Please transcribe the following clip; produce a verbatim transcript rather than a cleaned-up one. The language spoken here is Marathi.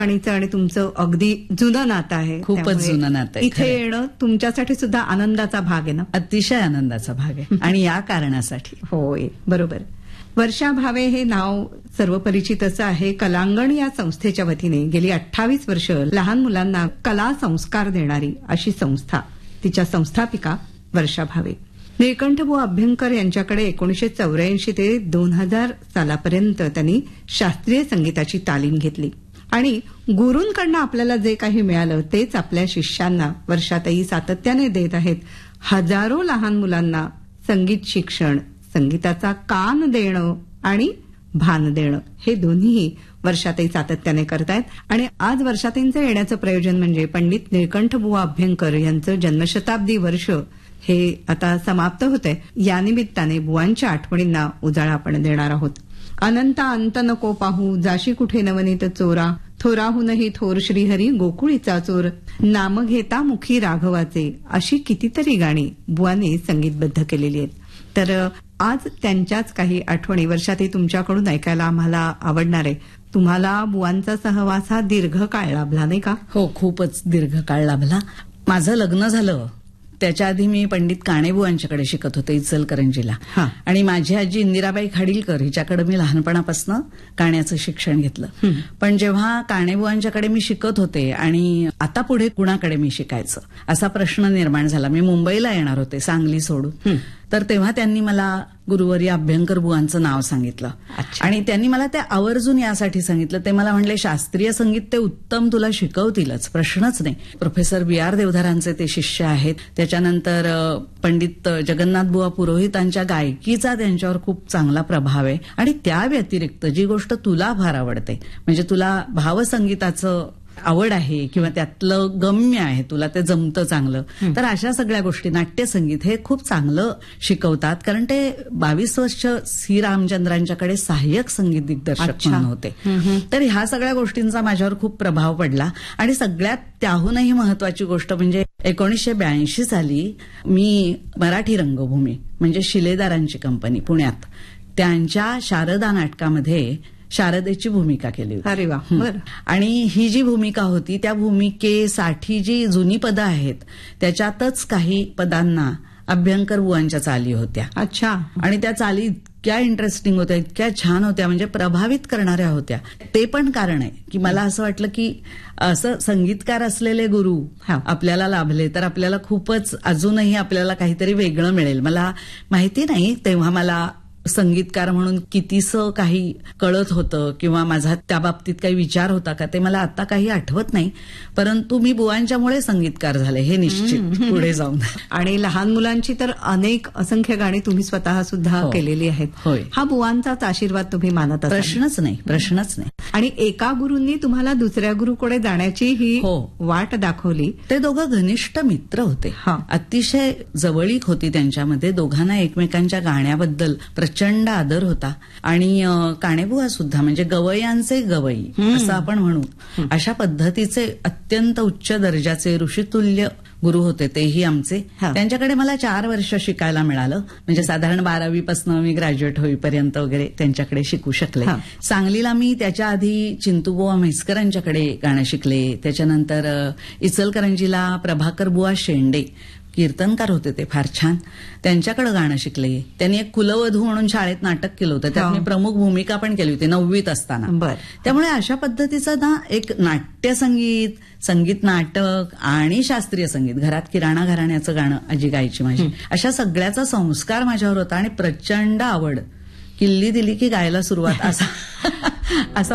लहानपणीचं आणि तुमचं अगदी जुनं नातं आहे. खूपच त्यामुळे जुनं नातं आहे, इथे खरंय. येणं तुमच्यासाठी सुद्धा आनंदाचा भाग आहे ना. अतिशय आनंदाचा भाग आहे आणि या कारणासाठी. होय, बरोबर. वर्षा भावे हे नाव सर्वपरिचितच आहे. कलांगण या संस्थेच्या वतीने गेली अठ्ठावीस वर्ष लहान मुलांना कला संस्कार देणारी अशी संस्था, तिच्या संस्थापिका वर्षा भावे. निळकंठबुवा अभ्यंकर यांच्याकडे एकोणीसशे चौऱ्याऐंशी ते दोन हजार सालापर्यंत त्यांनी शास्त्रीय संगीताची तालीम घेतली आणि गुरूंकडनं आपल्याला जे काही मिळालं तेच आपल्या शिष्यांना वर्षाताई सातत्याने देत आहेत. हजारो लहान मुलांना संगीत शिक्षण, संगीताचा कान देणं आणि भान देणं हे दोन्ही वर्षाताई सातत्याने करतायत. आणि आज वर्षाताईंचं येण्याचं प्रयोजन म्हणजे पंडित निळकंठबुवा अभ्यंकर यांचं जन्मशताब्दी वर्ष हे आता समाप्त होतंय. या निमित्ताने बुवांच्या आठवणींना उजाळा आपण देणार आहोत. अनंता अंत नको पाहू, जाशी कुठे नवनीत चोरा, थोराहूनही थोर श्रीहरी गोकुळीचा चोर, नाम घेता मुखी राघवाचे, अशी कितीतरी गाणी बुवांनी संगीतबद्ध केलेली आहेत. तर आज त्यांच्याच काही आठवणी वर्षातही तुमच्याकडून ऐकायला आम्हाला आवडणार आहे. तुम्हाला बुवांचा सहवास हा दीर्घ काळ लाभला नाही का? हो, खूपच दीर्घ काळ लाभला. माझं लग्न झालं त्याच्या आधी मी पंडित काणेबुवांच्याकडे शिकत होते इचलकरंजीला. हा. आणि माझी आजी इंदिराबाई खाडीलकर हिच्याकडे मी लहानपणापासून काण्याचं शिक्षण घेतलं. पण जेव्हा काणेबुवांच्याकडे मी शिकत होते आणि आता पुढे कुणाकडे मी शिकायचं असा प्रश्न निर्माण झाला. मी मुंबईला येणार होते सांगली सोडून. तर तेव्हा त्यांनी मला गुरुवर्य अभ्यंकर बुवांचं नाव सांगितलं. अच्छा. आणि त्यांनी मला ते आवर्जून यासाठी सांगितलं. ते मला म्हणले शास्त्रीय संगीत ते उत्तम तुला शिकवतीलच, प्रश्नच नाही. प्रोफेसर बी आर देवधरांचे ते शिष्य आहेत. त्याच्यानंतर अ, पंडित जगन्नाथ बुवा पुरोहितांच्या गायकीचा त्यांच्यावर खूप चांगला प्रभाव आहे. आणि त्या व्यतिरिक्त जी गोष्ट तुला फार आवडते म्हणजे तुला भावसंगीताचं आवड आहे किंवा त्यातलं गम्य आहे, तुला ते जमतं चांगलं, तर अशा सगळ्या गोष्टी नाट्यसंगीत हे खूप चांगलं शिकवतात. कारण ते बावीस वर्ष सी रामचंद्रांच्याकडे सहाय्यक संगीत दिग्दर्शक म्हणून होते. तर ह्या सगळ्या गोष्टींचा माझ्यावर खूप प्रभाव पडला. आणि सगळ्यात त्याहूनही महत्वाची गोष्ट म्हणजे एकोणीसशे ब्याऐंशी साली मी मराठी रंगभूमी म्हणजे शिलेदारांची कंपनी पुण्यात त्यांच्या शारदा नाटकामध्ये शारदेची भूमिका केली होती. अरे वा, बरं. आणि ही जी भूमिका होती त्या भूमिकेसाठी जी जुनी पदं आहेत त्याच्यातच काही पदांना अभ्यंकर बुवांच्या चाली होत्या. अच्छा. आणि त्या चाली इतक्या इंटरेस्टिंग होत्या, इतक्या छान होत्या, म्हणजे प्रभावित करणाऱ्या होत्या. ते पण कारण आहे की मला असं वाटलं की असं संगीतकार असलेले गुरु आपल्याला लाभले तर आपल्याला खूपच अजूनही आपल्याला काहीतरी वेगळं मिळेल. मला माहिती नाही तेव्हा मला संगीतकार म्हणून कितीसं काही कळत होतं किंवा माझा त्या बाबतीत काही विचार होता का ते मला आता काही आठवत नाही. परंतु मी बुवांच्यामुळे संगीतकार झाले हे निश्चित पुढे जाऊन. आणि लहान मुलांची तर अनेक असंख्य गाणी तुम्ही स्वतः सुद्धा हो. केलेली आहेत. होय. हा बुवांचाच आशीर्वाद तुम्ही मानत असाल. प्रश्नच नाही प्रश्नच नाही. आणि एका गुरूंनी तुम्हाला दुसऱ्या गुरुकडे जाण्याची ही हो. वाट दाखवली. ते दोघं घनिष्ठ मित्र होते. हा. अतिशय जवळीक होती त्यांच्यामध्ये. दोघांना एकमेकांच्या गाण्याबद्दल प्रचंड आदर होता. आणि अं, काणेबुवा सुद्धा म्हणजे गवयांचे गवई असं आपण म्हणू अशा पद्धतीचे अत्यंत उच्च दर्जाचे ऋषितुल्य गुरु होते तेही आमचे. हा. त्यांच्याकडे मला चार वर्ष शिकायला मिळालं. म्हणजे साधारण बारावीपासून मी ग्रॅज्युएट होईपर्यंत वगैरे त्यांच्याकडे शिकू शकले. हा. सांगलीला मी त्याच्या आधी चिंतूबुवा म्हैसकरांच्याकडे गाणं शिकले. त्याच्यानंतर अ, इचलकरंजीला प्रभाकर बुवा शेंडे कीर्तनकार होते, ते फार छान, त्यांच्याकडे गाणं शिकले. त्यांनी एक कुलवधू म्हणून शाळेत नाटक केलं होतं, त्यात हो. मी प्रमुख भूमिका पण केली होती नववीत असताना. बर. त्यामुळे अशा पद्धतीचं ना एक नाट्यसंगीत, संगीत नाटक आणि शास्त्रीय संगीत, घरात किराणा घराण्याचं गाणं आजी गायची माझी, अशा सगळ्याचा संस्कार माझ्यावर होता आणि प्रचंड आवड. किल्ली दिली की गायला सुरुवात असा असा